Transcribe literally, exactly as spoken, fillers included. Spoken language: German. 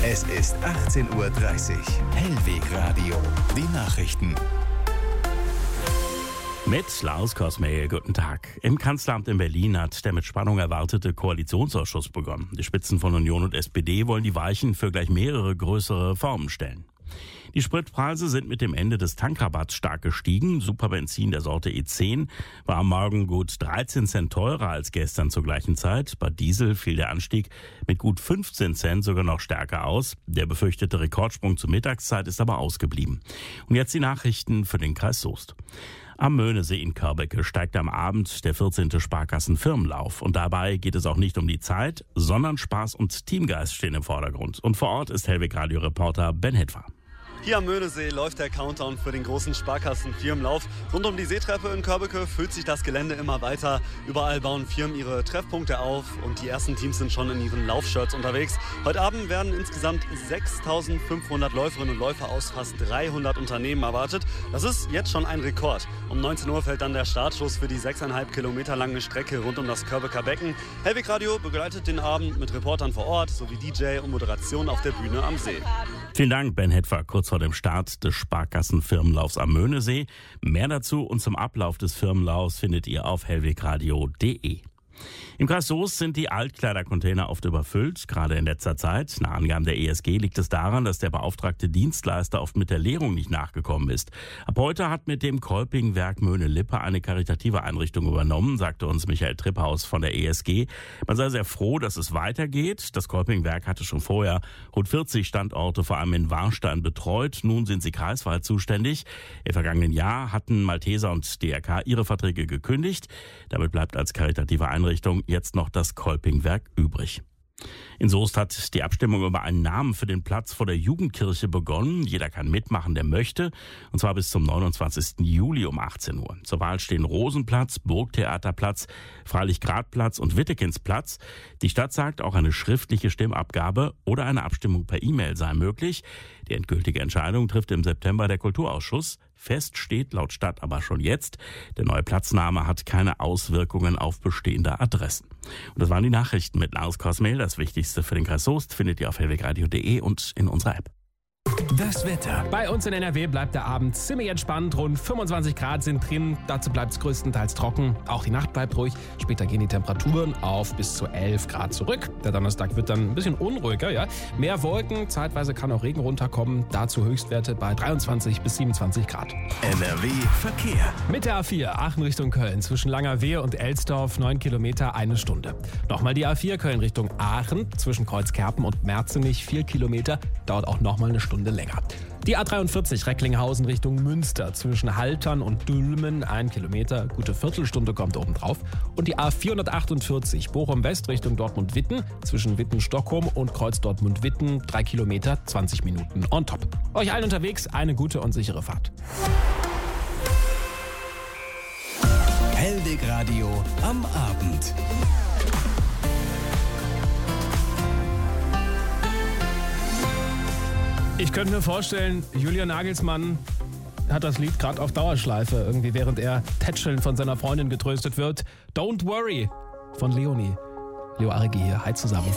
Es ist achtzehn Uhr dreißig. Hellweg Radio. Die Nachrichten. Mit Lars Kosmehl, guten Tag. Im Kanzleramt in Berlin hat der mit Spannung erwartete Koalitionsausschuss begonnen. Die Spitzen von Union und S P D wollen die Weichen für gleich mehrere größere Reformen stellen. Die Spritpreise sind mit dem Ende des Tankrabatts stark gestiegen. Superbenzin der Sorte E zehn war am Morgen gut dreizehn Cent teurer als gestern zur gleichen Zeit. Bei Diesel fiel der Anstieg mit gut fünfzehn Cent sogar noch stärker aus. Der befürchtete Rekordsprung zur Mittagszeit ist aber ausgeblieben. Und jetzt die Nachrichten für den Kreis Soest. Am Möhnesee in Körbecke steigt am Abend der vierzehnte Sparkassen-Firmenlauf. Und dabei geht es auch nicht um die Zeit, sondern Spaß und Teamgeist stehen im Vordergrund. Und vor Ort ist Hellweg-Radio-Reporter Ben Hetfer. Hier am Möhnesee läuft der Countdown für den großen Sparkassen-Firmenlauf. Rund um die Seetreppe in Körbecke füllt sich das Gelände immer weiter. Überall bauen Firmen ihre Treffpunkte auf und die ersten Teams sind schon in ihren Laufshirts unterwegs. Heute Abend werden insgesamt sechstausendfünfhundert Läuferinnen und Läufer aus fast dreihundert Unternehmen erwartet. Das ist jetzt schon ein Rekord. Um neunzehn Uhr fällt dann der Startschuss für die sechseinhalb Kilometer lange Strecke rund um das Körbeker Becken. Hellweg Radio begleitet den Abend mit Reportern vor Ort sowie D J und Moderation auf der Bühne am See. Vielen Dank, Ben Hetfer, kurz vor dem Start des Sparkassen-Firmenlaufs am Möhnesee. Mehr dazu und zum Ablauf des Firmenlaufs findet ihr auf hellwegradio punkt de. Im Kreis Soest sind die Altkleidercontainer oft überfüllt, gerade in letzter Zeit. Nach Angaben der E S G liegt es daran, dass der beauftragte Dienstleister oft mit der Leerung nicht nachgekommen ist. Ab heute hat mit dem Kolpingwerk Möhne-Lippe eine karitative Einrichtung übernommen, sagte uns Michael Tripphaus von der E S G. Man sei sehr froh, dass es weitergeht. Das Kolpingwerk hatte schon vorher rund vierzig Standorte, vor allem in Warstein, betreut. Nun sind sie kreisweit zuständig. Im vergangenen Jahr hatten Malteser und D R K ihre Verträge gekündigt. Damit bleibt als karitative Einrichtung jetzt noch das Kolpingwerk übrig. In Soest hat die Abstimmung über einen Namen für den Platz vor der Jugendkirche begonnen. Jeder kann mitmachen, der möchte. Und zwar bis zum neunundzwanzigsten Juli um achtzehn Uhr. Zur Wahl stehen Rosenplatz, Burgtheaterplatz, Freilich-Grad-Platz und Wittekindsplatz. Die Stadt sagt, auch eine schriftliche Stimmabgabe oder eine Abstimmung per E-Mail sei möglich. Die endgültige Entscheidung trifft im September der Kulturausschuss. Fest steht laut Stadt aber schon jetzt, der neue Platzname hat keine Auswirkungen auf bestehende Adressen. Und das waren die Nachrichten mit Lars Kosmehl. Das Wichtigste für den Kreis Soest findet ihr auf hellwegradio punkt de und in unserer App. Das Wetter. Bei uns in N R W bleibt der Abend ziemlich entspannt. Rund fünfundzwanzig Grad sind drin. Dazu bleibt es größtenteils trocken. Auch die Nacht bleibt ruhig. Später gehen die Temperaturen auf bis zu elf Grad zurück. Der Donnerstag wird dann ein bisschen unruhiger. Ja? Mehr Wolken, zeitweise kann auch Regen runterkommen. Dazu Höchstwerte bei dreiundzwanzig bis siebenundzwanzig Grad. N R W Verkehr. Mit der A vier Aachen Richtung Köln zwischen Langerwehe und Elsdorf neun Kilometer, eine Stunde. Nochmal die A vier Köln Richtung Aachen zwischen Kreuzkerpen und Merzenich vier Kilometer. Dauert auch nochmal eine Stunde länger. Die A dreiundvierzig Recklinghausen Richtung Münster zwischen Haltern und Dülmen ein Kilometer, gute Viertelstunde kommt obendrauf. Und die A vierhundertachtundvierzig Bochum West Richtung Dortmund-Witten zwischen Witten-Stockholm und Kreuz Dortmund-Witten drei Kilometer, zwanzig Minuten on top. Euch allen unterwegs eine gute und sichere Fahrt. Hellweg Radio am Abend. Ich könnte mir vorstellen, Julian Nagelsmann hat das Lied gerade auf Dauerschleife, irgendwie während er tätschelnd von seiner Freundin getröstet wird. Don't Worry von Leonie. Leo Arigi hier, hi zusammen.